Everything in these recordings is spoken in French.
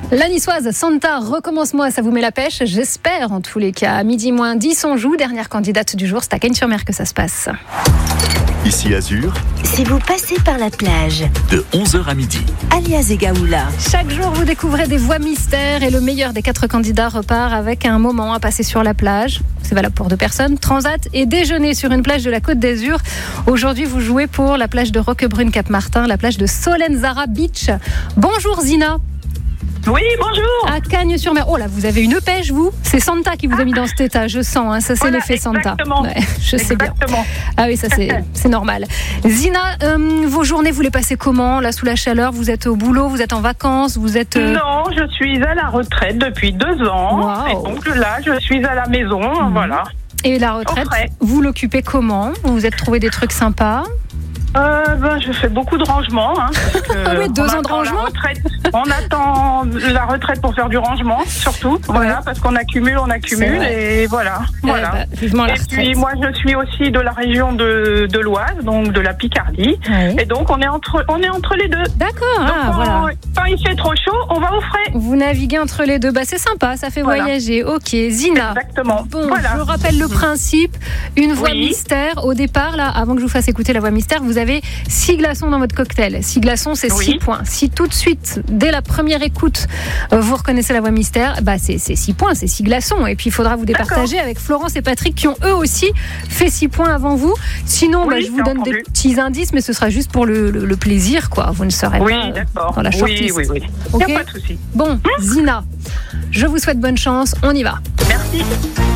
La niçoise Santa, recommence-moi, ça vous met la pêche, j'espère en tous les cas. À 12h10, on joue, dernière candidate du jour, c'est à Cagnes-sur-Mer que ça se passe. Ici Azur, Si vous passez par la plage, de 11h à midi. alias Egaoula. Chaque jour, vous découvrez des voix mystères et le meilleur des 4 candidats repart avec un moment à passer sur la plage. C'est valable pour 2 personnes, transat et déjeuner sur une plage de la Côte d'Azur. Aujourd'hui, vous jouez pour la plage de Roquebrune-Cap-Martin, la plage de Solenzara Beach. Bonjour Zina. Oui, bonjour. À Cagnes-sur-Mer. Oh là, vous avez une pêche, vous ? C'est Santa qui vous a mis dans cet état, je sens. Hein, ça, c'est Voilà, l'effet Santa. exactement. Ouais, je sais bien. Exactement. Ah oui, ça, c'est normal. Zina, vos journées, vous les passez comment ? Là, sous la chaleur, vous êtes au boulot, vous êtes en vacances, vous êtes... Non, je suis à la retraite depuis 2 ans. Wow. Et donc là, je suis à la maison, voilà. Et la retraite, Au frais. vous l'occupez comment ? Vous vous êtes trouvé des trucs sympas ? Je fais beaucoup de rangement. Hein, parce que Ah oui, 2 on ans de attend la rangement. retraite. On attend la retraite pour faire du rangement, surtout. Voilà, parce qu'on accumule, C'est vrai. et voilà. Eh voilà. ben, vivement la Et retraite. puis moi, je suis aussi de la région de l'Oise, donc de la Picardie. Oui. Et donc on est entre les deux. D'accord, Donc ah, voilà. quand il fait trop chaud, on va au frais. Vous naviguez entre les deux, c'est sympa, ça fait Voilà. voyager. Ok, Zina. Exactement. Bon, Voilà. je rappelle le principe. Une voix Oui. mystère. Au départ, là, avant que je vous fasse écouter la voix mystère, vous avez 6 glaçons dans votre cocktail. 6 glaçons, c'est Oui. 6 points. Si tout de suite, dès la première écoute, vous reconnaissez la voix mystère, c'est 6 points, c'est 6 glaçons. Et puis, il faudra vous départager avec Florence et Patrick qui ont eux aussi fait 6 points avant vous. Sinon, Oui, je vous j'ai donne entendu. des petits indices, mais ce sera juste pour le plaisir, quoi. Vous ne serez Oui, pas d'accord. dans la shortlist. Oui. Il Ok. n'y a pas de souci. Bon, Zina, je vous souhaite bonne chance. On y va. Merci.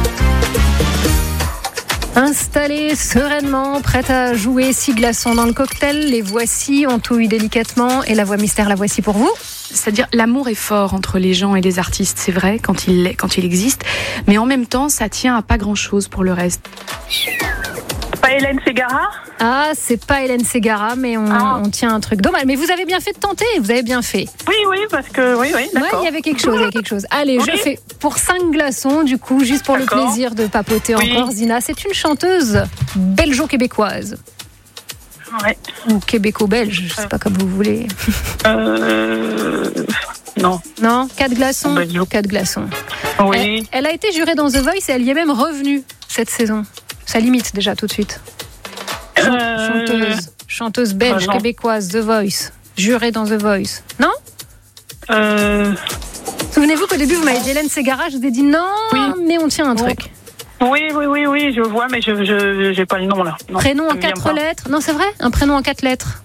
Installés sereinement, prête à jouer 6 glaçons dans le cocktail. Les voici, on touille délicatement. Et la voix mystère, la voici pour vous. C'est-à-dire, l'amour est fort entre les gens et les artistes, c'est vrai, quand il existe. Mais en même temps, ça tient à pas grand-chose pour le reste. Pas Hélène Ségara? Ah, c'est pas Hélène Ségara, mais on tient un truc dommage. Mais vous avez bien fait de tenter, vous avez bien fait. Oui, parce que oui, Ouais, d'accord. il y avait quelque chose, Allez, Oui. je fais pour 5 glaçons, du coup, juste pour le D'accord. plaisir de papoter Oui. encore. Zina, c'est une chanteuse belgeo-québécoise. Ouais. Ou québéco-belge, je sais pas comme vous voulez. Non. Non, 4 glaçons. Belgeo. 4 glaçons. Oui. Elle a été jurée dans The Voice et elle y est même revenue cette saison. Ça limite déjà tout de suite. Chanteuse belge, non. québécoise, The Voice. Jurée dans The Voice. Non ? Euh, Souvenez-vous qu'au début, vous m'avez dit Hélène Ségara, je vous ai dit non, Oui. mais on tient un truc. Oui, je vois, mais je j'ai pas le nom là. Non, Prénom ça en me vient 4 pas. lettres. Non, c'est vrai ? Un prénom en 4 lettres.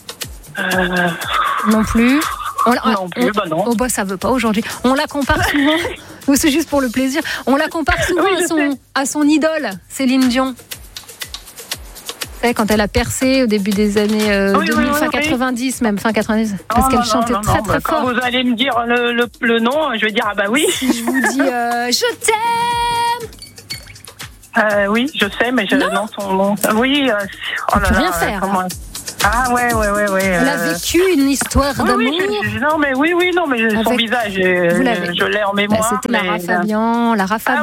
Euh, Non plus. Non plus, bah non. Oh bah ça veut pas aujourd'hui. On la compare souvent. Ou c'est juste pour le plaisir. On la compare souvent Oui, je sais. à son idole, Céline Dion. Vous savez, quand elle a percé au début des années Oui, 2000, oui, fin oui. 90, même fin 90, parce qu'elle chantait très bah, fort. Quand vous allez me dire le nom, je vais dire ah bah oui. Si je vous dis je t'aime. Oui, je sais, mais non son nom. Oui. On peut rien faire, comment- Ah ouais. Elle a vécu une histoire d'amour. Oui, non mais son Avec- visage, Vous l'avez. je l'ai en Bah, mémoire. c'était Lara mais- Fabian. Lara Fabian.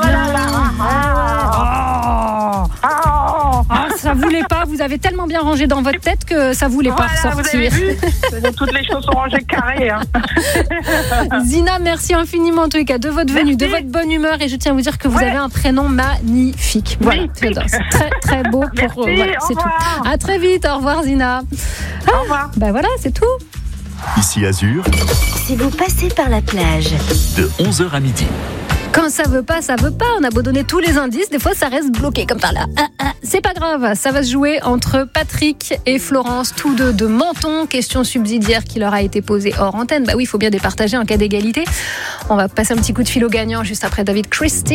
Ah, ça voulait pas. Vous avez tellement bien rangé dans votre tête que ça voulait pas Voilà, vous avez ressortir. vu. Toutes les choses sont rangées carrées. Hein. Zina, merci infiniment en tout cas de votre venue, de Merci. votre bonne humeur et je tiens à vous dire que vous Ouais. avez un prénom magnifique. Voilà, Magnifique. c'est très très beau. Merci, Voilà, au c'est tout. revoir. À très vite, au revoir Zina. Au revoir. Bah voilà, c'est tout. Ici Azur, Si vous passez par la plage, de 11h à midi. Quand ça veut pas, ça veut pas. On a beau donner tous les indices, des fois ça reste bloqué comme ça là. C'est pas grave, ça va se jouer entre Patrick et Florence, tous deux de Menton. Question subsidiaire qui leur a été posée hors antenne. Bah oui, il faut bien départager en cas d'égalité. On va passer un petit coup de fil au gagnant juste après David Christie.